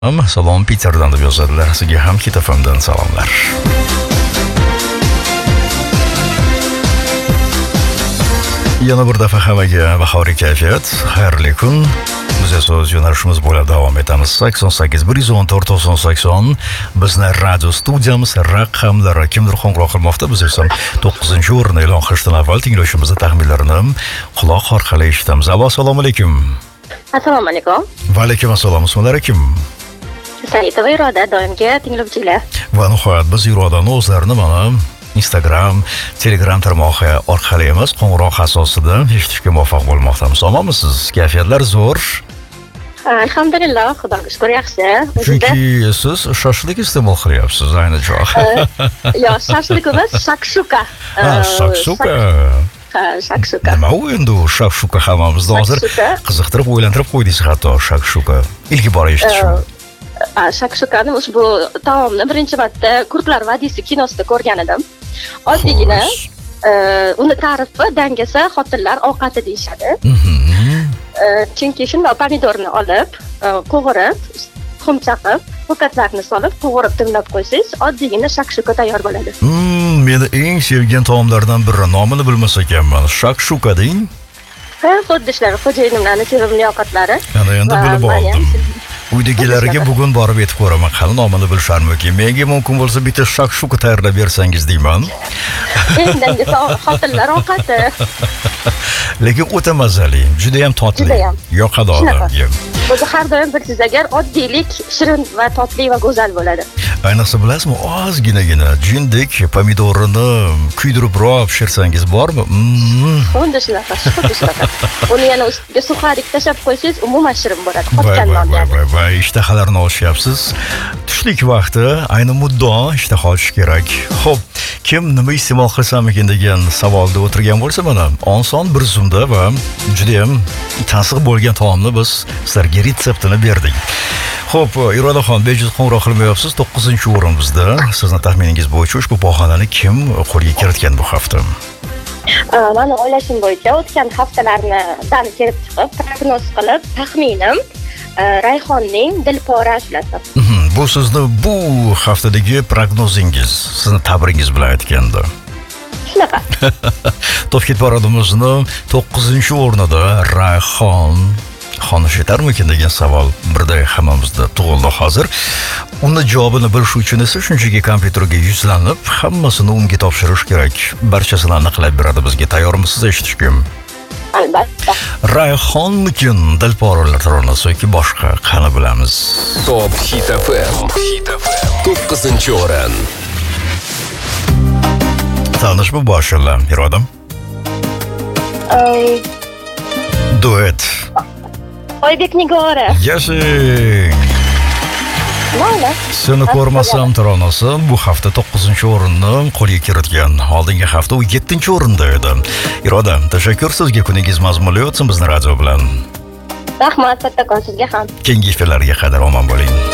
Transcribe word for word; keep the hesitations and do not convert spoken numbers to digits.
Amma salom Peterdan deb yozadilar. Sizga ham Hit F M dan salomlar. Yana bir daf'a havaga bahoriy kayfiyat. Xayrli kun. Biz esa o'z yo'nalishimiz bo'ylab davom etamiz. sakson sakkiz bir yuz o'n to'rt to'qson sakson bizni radio studiyamiz raqamlari kimdir qo'ng'iroq qilmoqda. Biz esa to'qqizinchi o'rinni e'lon qilishdan avval tinglashimizni taxminlarini quloq orqali eshitamiz. Assalomu alaykum. Assalomu alaykum. Va alaykum assalom. Ismlar kim? Saidova Iroda, doimgi tinglovchilar. Va nihoyat biz Irodani o'zlarini mana Instagram, Telegram tarmog'i orqali emas, qo'ng'iroq asosida eshitishga muvaffaq bo'lmoqdamiz. Omonmisiz? Kayfiyatlar zo'r? Alhamdulillah, xudoga shukr, yaxshi. Chunki siz shashlik iste'mol qilyapsiz ayni joy. Yo'q, shashlik emas, shakshuka. Ha, shakshuka. Ha, shakshuka. Nima u endi u shakshuka hammamizni hozir qiziqtirib o'ylantirib qo'ydingiz hatto shakshuka. Ilk bor eshitishim. Shakshukani ushbu taomni birinchi marta Kurtlar vadisi kinosida ko'rgan edim. Oddiygina uni ta'rifi dangasa xotinlar ovqati deyishadi. Chunki shunday pomidorni olib, qovurib, tuxum chaqib, ko'katlarni solib, qovurib dimlab qo'ysangiz, oddiygina shakshuka tayyor bo'ladi. Hmm, meni eng sevgan taomlardan biri, nomini bilmas ekanman. Shakshuka deng. Ha, xuddi shular xo'jayinimlarning sevimli ovqatlari. Ana endi bilib oldim. Uydagilariga bugun borib aytib ko'raman, qani nomini bilisharmikin. Menga mumkin bo'lsa bitta shakshuka tayyorlab bersangiz deyman. Endi xotinlar ovqati. Lekin o'ta mazali, juda ham totli. Yoqadi odamga. O'zi har doim bilsiz agar oddiylik shirin va totli va go'zal bo'ladi. Ayniqsa bilasizmi, ozginagina jindik pomidorini kuydiribroq pishirsangiz bormi? Xuddi shunaqa, xuddi shunaqa. Uni yana ustiga suxarik tashlab qo'ysangiz, umuman shirin bo'ladi. Qotgan nonga. Va ishtahalarni olishyapsiz. Tushlik vaqti ayni muddao ishtaha olish kerak. Xo'p, kim nima iste'mol qilsamikin degan savolda o'tirgan bo'lsa, mana oson bir zumda va juda ham tansiq bo'lgan taomni biz sizlarga retseptini berdik. Xo'p, Irodaxon, bejiz qo'ng'iroq qilmayapsiz. to'qqizinchi o'rin bizda. Sizni taxminingiz bo'yicha ushbu pog'onani kim qo'lga kiritgan bu hafta? Meni o'ylashim bo'yicha o'tgan haftalardan kelib chiqib, prognoz qilib, taxminim Rayhonning Dilpora ashlasi. Bu sizni bu haftadagi prognozingiz, sizni tabringiz bilan aytganda. Shunaqa. Topkit paradimizni to'qqizinchi o'rnida Rayhon xonish etarmikin degan savol birda hammamizda tug'ildi hozir. Uni javobini bilish uchun esa shunchaki kompyuterga yuzlanib, hammasini unga topshirish kerak. Barchasini aniqlab beradi bizga. Tayyormisiz eshitishga? Albatta. Rayhonmikin Dilporalar taronasi yoki boshqa qani bilamiz. Top Hit F M. Hit F M. to'qqizinchi o'rin. Tanishmi boshlar, Irodam? Duet. Oybek Nigora. Yashing. Mana. Seni ko'rmasam taronasi bu hafta to'qqizinchi o'rinni qo'lga kiritgan. Oldingi hafta u yettinchi o'rinda edi. Iroda, tashakkur sizga, kuningiz mazmunli o'tsin bizni radio bilan. Rahmat, kattakon sizga ham. Keyingi efirlarga qadar omon bo'ling.